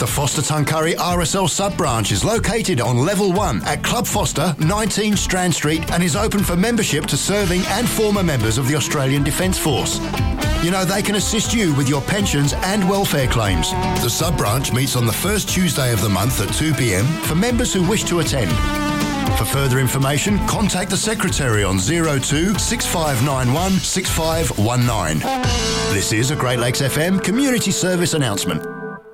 The Foster Tuncurry RSL sub-branch is located on Level 1 at Club Foster, 19 Strand Street, and is open for membership to serving and former members of the Australian Defence Force. You know, they can assist you with your pensions and welfare claims. The sub-branch meets on the first Tuesday of the month at 2 p.m. for members who wish to attend. For further information, contact the Secretary on 02 6591 6519. This is a Great Lakes FM community service announcement.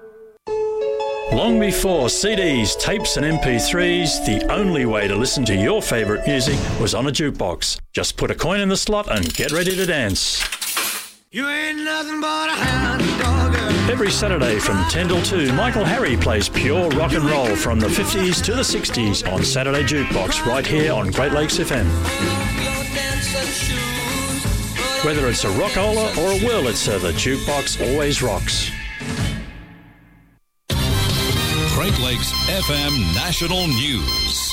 Long before CDs, tapes and MP3s, the only way to listen to your favourite music was on a jukebox. Just put a coin in the slot and get ready to dance. You ain't nothing but a hound dog. Every Saturday from 10 till 2, Michael Harry plays pure rock and roll from the 50s to the 60s on Saturday Jukebox right here on Great Lakes FM. Whether it's a rockola or a Wurlitzer, the jukebox always rocks. Great Lakes FM National News.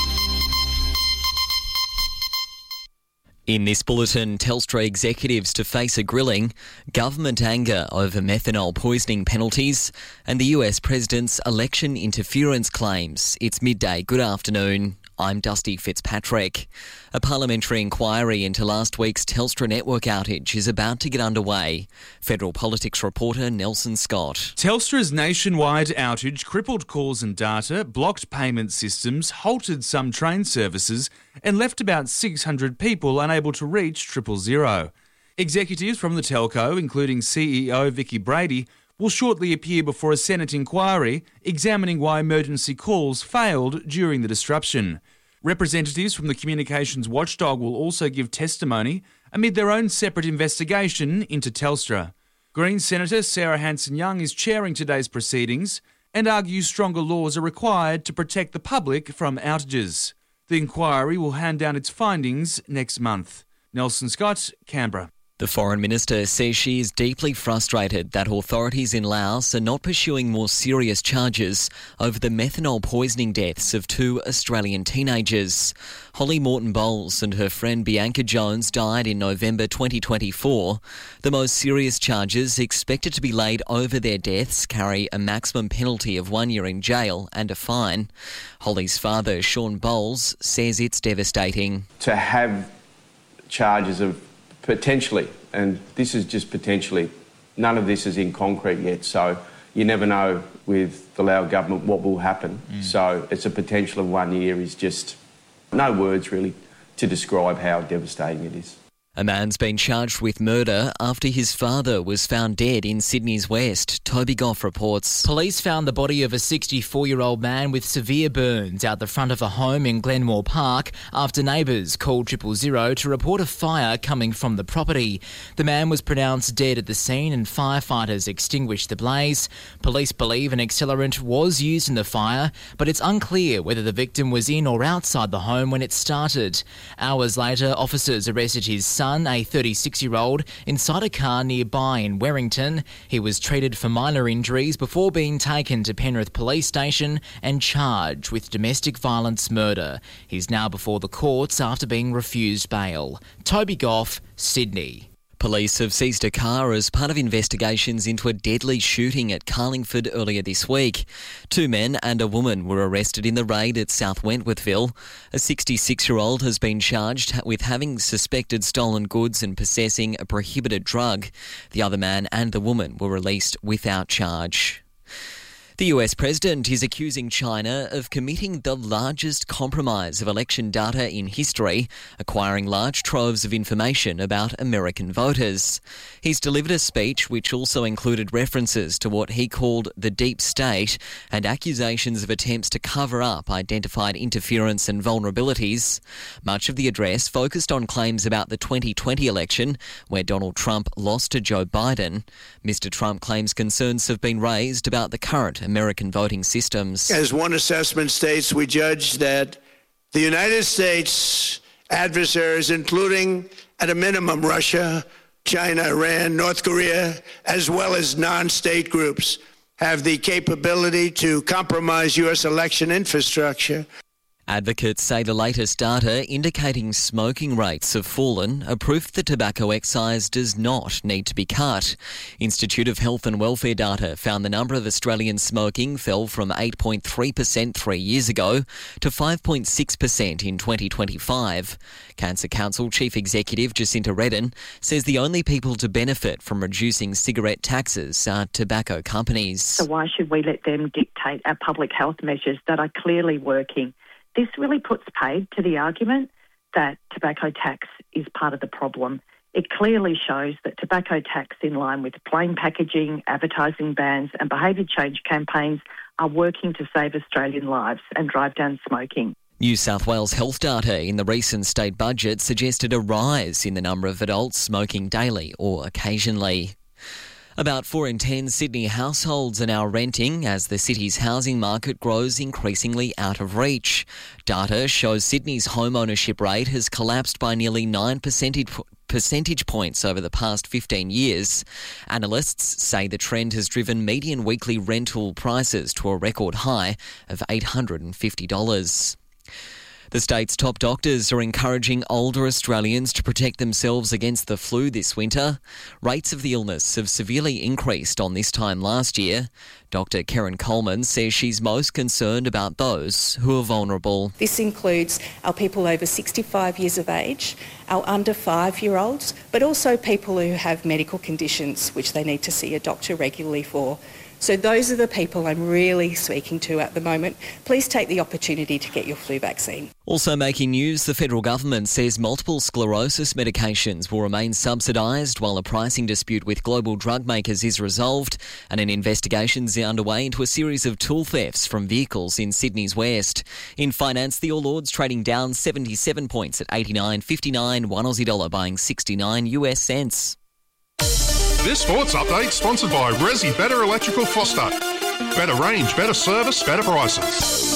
In this bulletin, Telstra executives to face a grilling, government anger over methanol poisoning penalties, and the US President's election interference claims. It's midday. Good afternoon. I'm Dusty Fitzpatrick. A parliamentary inquiry into last week's Telstra network outage is about to get underway. Federal Politics reporter Nelson Scott. Telstra's nationwide outage crippled calls and data, blocked payment systems, halted some train services and left about 600 people unable to reach 000. Executives from the telco, including CEO Vicky Brady, will shortly appear before a Senate inquiry examining why emergency calls failed during the disruption. Representatives from the communications watchdog will also give testimony amid their own separate investigation into Telstra. Greens Senator Sarah Hanson-Young is chairing today's proceedings and argues stronger laws are required to protect the public from outages. The inquiry will hand down its findings next month. Nelson Scott, Canberra. The Foreign Minister says she is deeply frustrated that authorities in Laos are not pursuing more serious charges over the methanol poisoning deaths of 2 Australian teenagers. Holly Morton-Bowles and her friend Bianca Jones died in November 2024. The most serious charges expected to be laid over their deaths carry a maximum penalty of 1 year in jail and a fine. Holly's father, Sean Bowles, says it's devastating. To have charges of potentially, and this is just potentially, none of this is in concrete yet, so you never know with the Lao government what will happen. So it's a potential of 1 year is just no words really to describe how devastating it is. A man's been charged with murder after his father was found dead in Sydney's West. Toby Goff reports. Police found the body of a 64-year-old man with severe burns out the front of a home in Glenmore Park after neighbours called 000 to report a fire coming from the property. The man was pronounced dead at the scene and firefighters extinguished the blaze. Police believe an accelerant was used in the fire, but it's unclear whether the victim was in or outside the home when it started. Hours later, officers arrested his son, a 36-year-old, inside a car nearby in Werrington. He was treated for minor injuries before being taken to Penrith Police Station and charged with domestic violence murder. He's now before the courts after being refused bail. Toby Goff, Sydney. Police have seized a car as part of investigations into a deadly shooting at Carlingford earlier this week. 2 men and a woman were arrested in the raid at South Wentworthville. A 66-year-old has been charged with having suspected stolen goods and possessing a prohibited drug. The other man and the woman were released without charge. The US President is accusing China of committing the largest compromise of election data in history, acquiring large troves of information about American voters. He's delivered a speech which also included references to what he called the deep state and accusations of attempts to cover up identified interference and vulnerabilities. Much of the address focused on claims about the 2020 election, where Donald Trump lost to Joe Biden. Mr. Trump claims concerns have been raised about the current American voting systems. As one assessment states, we judge that the United States adversaries, including at a minimum Russia, China, Iran, North Korea, as well as non-state groups, have the capability to compromise U.S. election infrastructure. Advocates say the latest data indicating smoking rates have fallen are proof that tobacco excise does not need to be cut. Institute of Health and Welfare data found the number of Australians smoking fell from 8.3% 3 years ago to 5.6% in 2025. Cancer Council Chief Executive Jacinta Redden says the only people to benefit from reducing cigarette taxes are tobacco companies. So why should we let them dictate our public health measures that are clearly working? This really puts paid to the argument that tobacco tax is part of the problem. It clearly shows that tobacco tax, in line with plain packaging, advertising bans and behaviour change campaigns, are working to save Australian lives and drive down smoking. New South Wales health data in the recent state budget suggested a rise in the number of adults smoking daily or occasionally. About 4 in 10 Sydney households are now renting as the city's housing market grows increasingly out of reach. Data shows Sydney's home ownership rate has collapsed by nearly 9 percentage points over the past 15 years. Analysts say the trend has driven median weekly rental prices to a record high of $850. The state's top doctors are encouraging older Australians to protect themselves against the flu this winter. Rates of the illness have severely increased on this time last year. Dr. Karen Coleman says she's most concerned about those who are vulnerable. This includes our people over 65 years of age, our under 5-year-olds, but also people who have medical conditions which they need to see a doctor regularly for. So those are the people I'm really speaking to at the moment. Please take the opportunity to get your flu vaccine. Also making news, the federal government says multiple sclerosis medications will remain subsidised while a pricing dispute with global drug makers is resolved, and an investigation is underway into a series of tool thefts from vehicles in Sydney's west. In finance, the All Ords trading down 77 points at 89.59, one Aussie dollar buying 69 US cents. This sports update sponsored by Resi Better Electrical Foster. Better range, better service, better prices.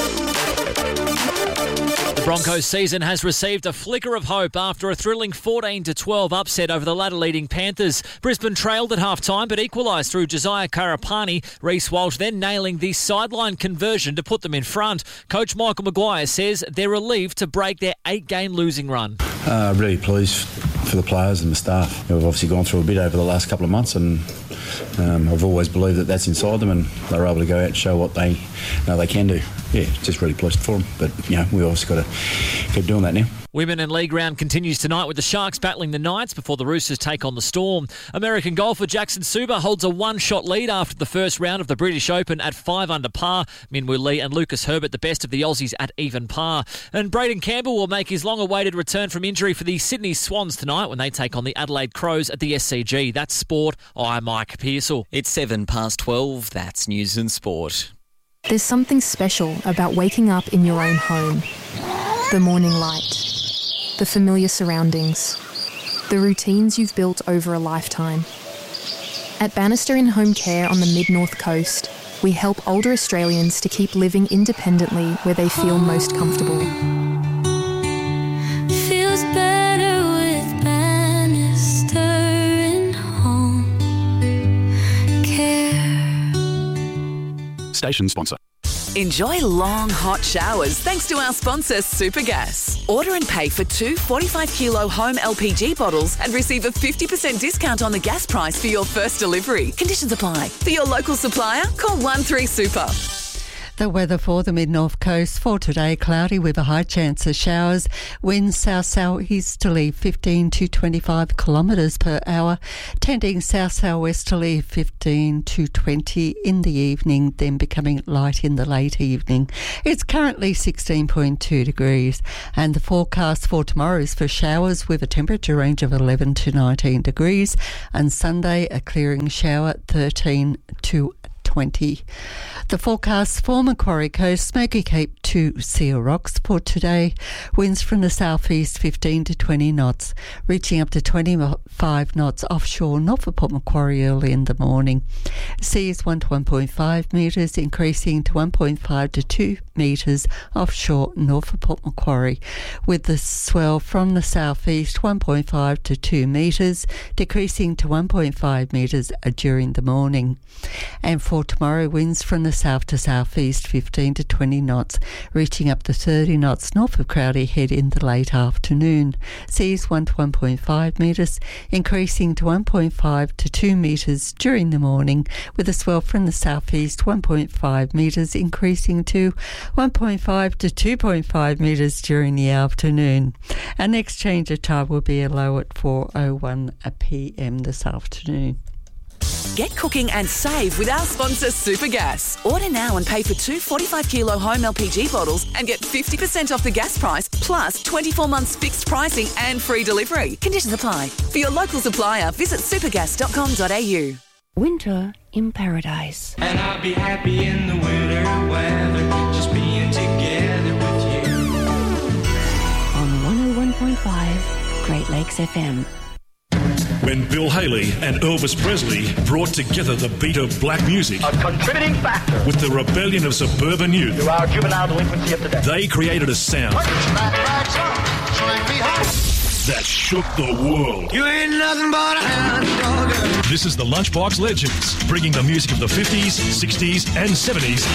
The Broncos season has received a flicker of hope after a thrilling 14-12 upset over the ladder-leading Panthers. Brisbane trailed at half-time but equalised through Josiah Karapani. Reece Walsh then nailing the sideline conversion to put them in front. Coach Michael Maguire says they're relieved to break their 8-game losing run. Really pleased for the players and the staff. We've obviously gone through a bit over the last couple of months, and I've always believed that that's inside them, and they're able to go out and show what they can do. Yeah, just really pleased for them. But, we obviously got to keep doing that now. Women and league round continues tonight with the Sharks battling the Knights before the Roosters take on the Storm. American golfer Jackson Suba holds a one-shot lead after the first round of the British Open at 5 under par. Minwoo Lee and Lucas Herbert the best of the Aussies at even par. And Braden Campbell will make his long-awaited return from injury for the Sydney Swans tonight when they take on the Adelaide Crows at the SCG. That's sport. I'm Mike Pearsall. It's 12:07. That's news and sport. There's something special about waking up in your own home. The morning light. The familiar surroundings, the routines you've built over a lifetime. At Bannister in Home Care on the Mid-North Coast, we help older Australians to keep living independently where they feel most comfortable. Feels better with Bannister in Home Care. Station sponsor. Enjoy long, hot showers thanks to our sponsor, Supergas. Order and pay for 2 45-kilo home LPG bottles and receive a 50% discount on the gas price for your first delivery. Conditions apply. For your local supplier, call 13-SUPER. The weather for the mid-north coast for today, cloudy with a high chance of showers. Winds south-southeasterly 15 to 25 kilometres per hour, tending south-southwesterly 15 to 20 in the evening, then becoming light in the late evening. It's currently 16.2 degrees, and the forecast for tomorrow is for showers with a temperature range of 11 to 19 degrees, and Sunday a clearing shower 13 to 20. The forecast for Macquarie Coast, Smoky Cape to Seal Rocks for today. Winds from the southeast 15 to 20 knots, reaching up to 25 knots offshore north of Port Macquarie early in the morning. Seas 1 to 1.5 metres, increasing to 1.5 to 2 metres offshore north of Port Macquarie, with the swell from the southeast 1.5 to 2 metres, decreasing to 1.5 metres during the morning. And for tomorrow, winds from the south to southeast 15 to 20 knots, reaching up to 30 knots north of Crowdy Head in the late afternoon. Seas 1 to 1.5 metres, increasing to 1.5 to 2 metres during the morning, with a swell from the southeast 1.5 metres, increasing to 1.5 to 2.5 metres during the afternoon. Our next change of time will be a low at 4:01 p.m. this afternoon. Get cooking and save with our sponsor Supergas. Order now and pay for 2 45-kilo home LPG bottles and get 50% off the gas price, plus 24 months fixed pricing and free delivery. Conditions apply. For your local supplier, visit supergas.com.au. Winter in Paradise. And I'll be happy in the winter weather, just being together with you. On 101.5 Great Lakes FM. When Bill Haley and Elvis Presley brought together the beat of black music, a contributing factor, with the rebellion of suburban youth, to our juvenile delinquency of today, they created a sound that shook the world. You ain't nothing but a hound dog. This is the Lunchbox Legends, bringing the music of the 50s, 60s and 70s